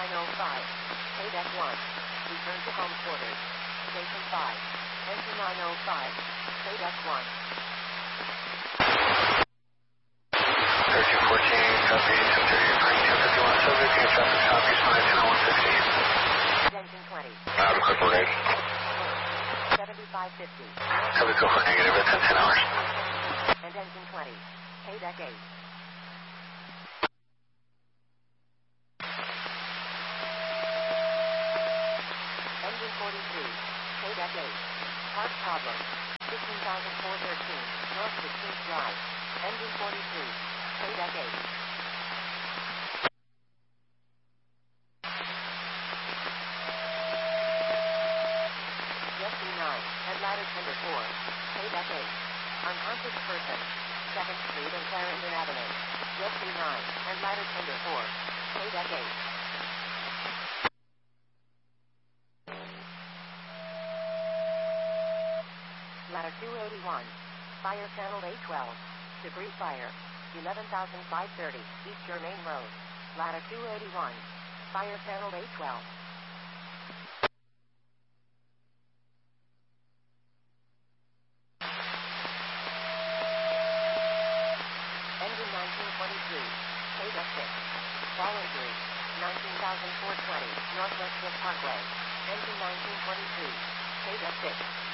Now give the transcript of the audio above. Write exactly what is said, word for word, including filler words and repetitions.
nine oh five. K deck one. Return to home quarters. Station five. Engine nine oh five. K deck one. thirteen fourteen, copy, two thirty, two fifty-one, subject, and traffic stop, east line, ten oh one sixteen. Engine twenty. I'm quick parade. seventy-five fifty. Copy, go for negative at ten, ten hours. And engine twenty. K deck eight. Engine forty-three. K deck eight. Part problem. fifteen thousand four hundred thirteen. North sixteenth Drive. Engine forty-three. K deck eight. Jet C nine. And ladder tender four. K deck eight. Unconscious person. second Street and Clarendon Avenue. Jet C nine. And ladder tender four. K deck eight. Ladder two eighty-one. Fire channel A twelve. Debris fire. eleven thousand five hundred thirty. East Germain Road. Ladder two eighty-one. Fire channel A twelve. Engine nineteen twenty-three. K deck six. Fall injury. nineteen thousand four hundred twenty. Northwest Fifth Parkway. Engine nineteen twenty-three. K deck six.